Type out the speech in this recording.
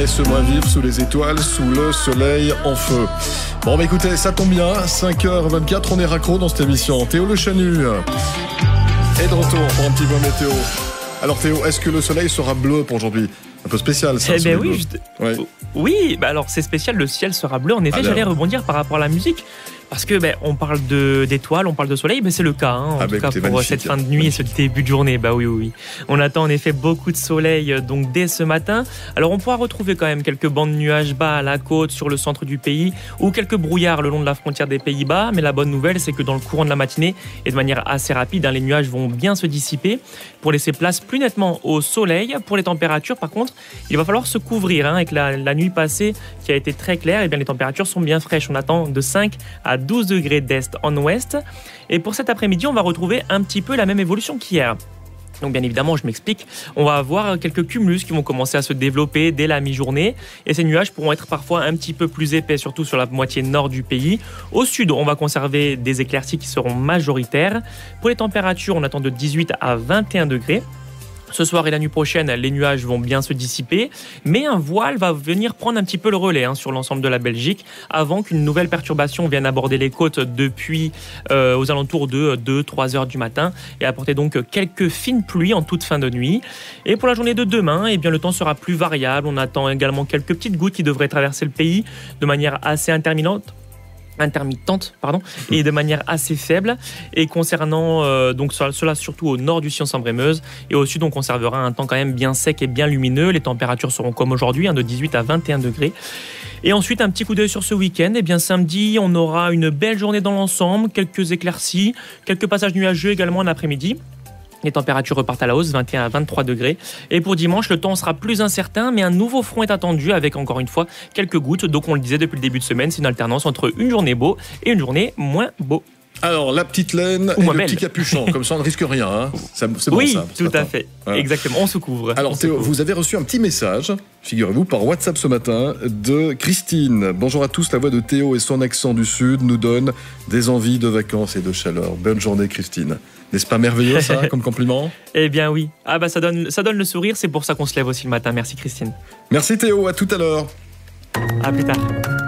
laisse-moi vivre sous les étoiles, sous le soleil en feu. Bon, bah écoutez, ça tombe bien, 5h24, on est raccro dans cette émission. Théo Le Chanu est de retour pour un petit point météo. Alors Théo, est-ce que le soleil sera bleu pour aujourd'hui ? Un peu spécial ça. Eh bien oui, bah alors c'est spécial, le ciel sera bleu. En effet, j'allais rebondir par rapport à la musique. Parce que on parle d'étoiles, on parle de soleil, mais c'est le cas, en tout cas pour cette fin de nuit et ce début de journée. Bah oui. On attend en effet beaucoup de soleil donc dès ce matin. Alors on pourra retrouver quand même quelques bancs de nuages bas à la côte, sur le centre du pays, ou quelques brouillards le long de la frontière des Pays-Bas. Mais la bonne nouvelle, c'est que dans le courant de la matinée et de manière assez rapide, les nuages vont bien se dissiper pour laisser place plus nettement au soleil. Pour les températures, par contre, il va falloir se couvrir. Avec la nuit passée qui a été très claire, et bien les températures sont bien fraîches. On attend de 5 à 12 degrés d'est en ouest. Et pour cet après-midi, on va retrouver un petit peu la même évolution qu'hier. Donc bien évidemment, je m'explique, on va avoir quelques cumulus qui vont commencer à se développer dès la mi-journée. Et ces nuages pourront être parfois un petit peu plus épais, surtout sur la moitié nord du pays. Au sud, on va conserver des éclaircies qui seront majoritaires. Pour les températures, on attend de 18 à 21 degrés. Ce soir et la nuit prochaine, les nuages vont bien se dissiper, mais un voile va venir prendre un petit peu le relais sur l'ensemble de la Belgique avant qu'une nouvelle perturbation vienne aborder les côtes depuis aux alentours de 2-3 heures du matin et apporter donc quelques fines pluies en toute fin de nuit. Et pour la journée de demain, le temps sera plus variable. On attend également quelques petites gouttes qui devraient traverser le pays de manière assez intermittente et de manière assez faible. Et concernant donc cela surtout au nord du Sion-Sambre-et-Meuse, et au sud on conservera un temps quand même bien sec et bien lumineux. Les températures seront comme aujourd'hui, de 18 à 21 degrés. Et ensuite un petit coup d'œil sur ce week-end. Samedi on aura une belle journée dans l'ensemble, quelques éclaircies, quelques passages nuageux également en après-midi. Les températures repartent à la hausse, 21 à 23 degrés. Et pour dimanche, le temps sera plus incertain, mais un nouveau front est attendu avec encore une fois quelques gouttes. Donc on le disait depuis le début de semaine, c'est une alternance entre une journée beau et une journée moins beau. Alors, la petite laine et le petit capuchon, comme ça on ne risque rien. C'est bon, oui, ça, tout à fait. Voilà. Exactement, on se couvre. Alors Théo, vous avez reçu un petit message, figurez-vous, par WhatsApp ce matin, de Christine. Bonjour à tous, la voix de Théo et son accent du Sud nous donne des envies de vacances et de chaleur. Bonne journée Christine. N'est-ce pas merveilleux ça, comme compliment ? Eh bien oui, ça donne le sourire, c'est pour ça qu'on se lève aussi le matin. Merci Christine. Merci Théo, à tout à l'heure. À plus tard.